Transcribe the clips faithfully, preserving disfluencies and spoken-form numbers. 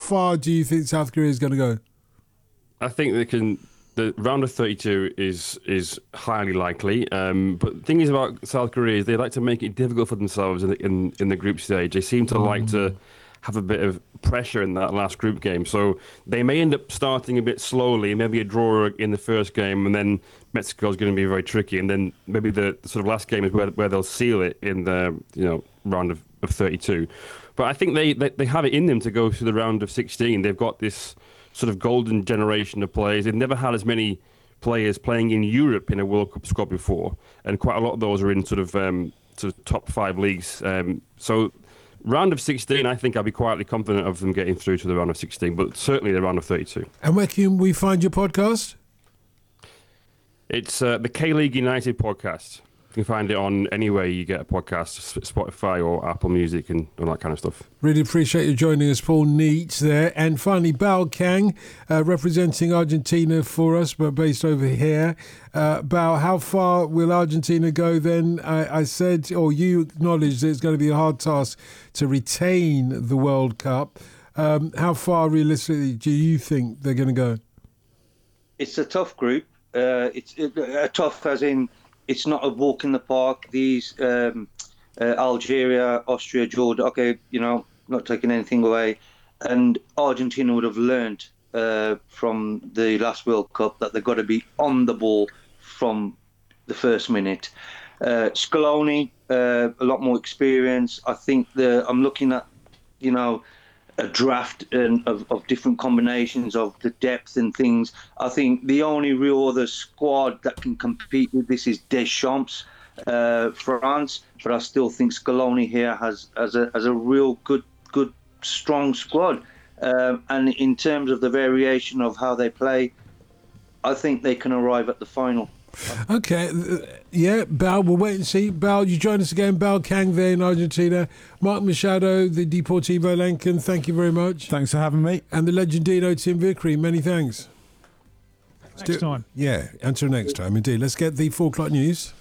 far do you think South Korea is going to go? I think they can. The round of thirty-two is is highly likely. Um, but the thing is about South Korea is they like to make it difficult for themselves in the, in, in the group stage. They seem to mm. like to have a bit of pressure in that last group game. So they may end up starting a bit slowly, maybe a draw in the first game, and then Mexico's going to be very tricky. And then maybe the, the sort of last game is where where they'll seal it in the you know round of, of thirty-two. But I think they, they, they have it in them to go to the round of sixteen. They've got this sort of golden generation of players. They've never had as many players playing in Europe in a World Cup squad before, and quite a lot of those are in sort of um, sort of top five leagues. Um, so round of sixteen, I think I'll be quietly confident of them getting through to the round of sixteen, but certainly the round of thirty-two. And where can we find your podcast? It's uh, the K-League United podcast. You can find it on anywhere you get a podcast, Spotify or Apple Music and all that kind of stuff. Really appreciate you joining us, Paul Neate there. And finally, Bao Kang, uh, representing Argentina for us, but based over here. Uh, Bao, how far will Argentina go then? I, I said, or you acknowledged that it's going to be a hard task to retain the World Cup. Um, how far realistically do you think they're going to go? It's a tough group. Uh, it's it, uh, tough as in it's not a walk in the park. These um, uh, Algeria, Austria, Jordan, okay, you know, not taking anything away. And Argentina would have learned uh, from the last World Cup that they've got to be on the ball from the first minute. Uh, Scaloni, uh, a lot more experience. I think the I'm looking at, you know, a draft and of, of different combinations of the depth and things. I think the only real other squad that can compete with this is Deschamps, uh, France. But I still think Scaloni here has has a has a real good good strong squad. Um, and in terms of the variation of how they play, I think they can arrive at the final. Okay, yeah, Bao, we'll wait and see. Bao, you join us again. Bao Kang there in Argentina. Mark Machado, the Deportivo Lankan, thank you very much. Thanks for having me. And the Legendino Tim Vickery, many thanks. Next do, time. Yeah, until next time, indeed. Let's get the four o'clock news.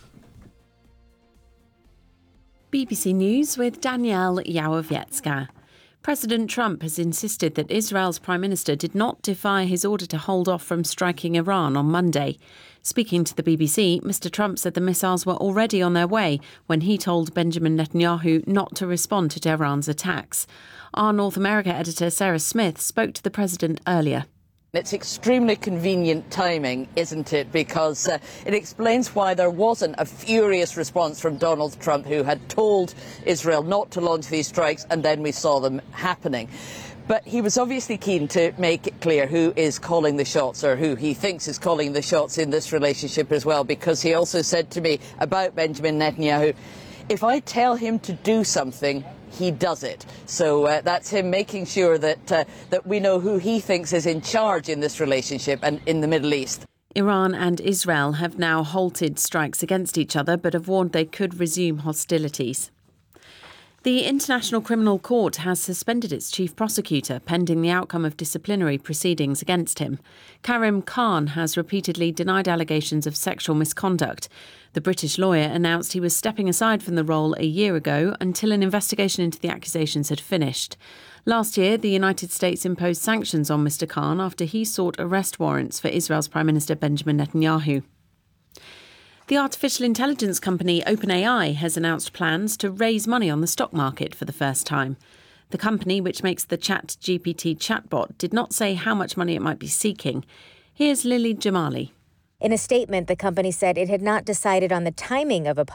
B B C News with Danielle Yawowiecka. President Trump has insisted that Israel's Prime Minister did not defy his order to hold off from striking Iran on Monday. Speaking to the B B C, Mr Trump said the missiles were already on their way when he told Benjamin Netanyahu not to respond to Tehran's attacks. Our North America editor Sarah Smith spoke to the president earlier. It's extremely convenient timing, isn't it? Because uh, it explains why there wasn't a furious response from Donald Trump, who had told Israel not to launch these strikes, and then we saw them happening. But he was obviously keen to make it clear who is calling the shots, or who he thinks is calling the shots in this relationship as well, because he also said to me about Benjamin Netanyahu, if I tell him to do something, he does it. So uh, that's him making sure that uh, that we know who he thinks is in charge in this relationship and in the Middle East. Iran and Israel have now halted strikes against each other, but have warned they could resume hostilities. The International Criminal Court has suspended its chief prosecutor pending the outcome of disciplinary proceedings against him. Karim Khan has repeatedly denied allegations of sexual misconduct. The British lawyer announced he was stepping aside from the role a year ago until an investigation into the accusations had finished. Last year, the United States imposed sanctions on Mr Khan after he sought arrest warrants for Israel's Prime Minister Benjamin Netanyahu. The artificial intelligence company OpenAI has announced plans to raise money on the stock market for the first time. The company, which makes the ChatGPT chatbot, did not say how much money it might be seeking. Here's Lily Jamali. In a statement, the company said it had not decided on the timing of a